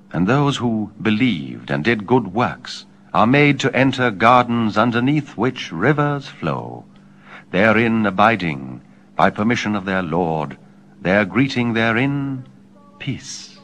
And those who believed and did good works are made to enter gardens underneath which rivers flow, therein abiding by permission of their Lord, their greeting therein, peace.